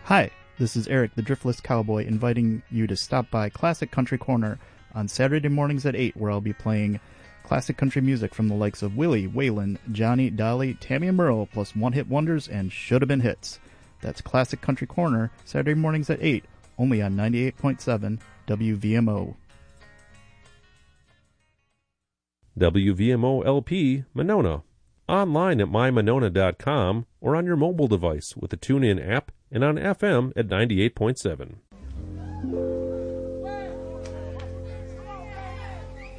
Hi, this is Eric, the Driftless Cowboy, inviting you to stop by Classic Country Corner on Saturday mornings at 8, where I'll be playing classic country music from the likes of Willie, Waylon, Johnny, Dolly, Tammy and Merle, plus one-hit wonders and should-have been hits. That's Classic Country Corner, Saturday mornings at 8, only on 98.7 WVMO. WVMO LP, Monona. Online at mymonona.com or on your mobile device with the TuneIn app and on FM at 98.7.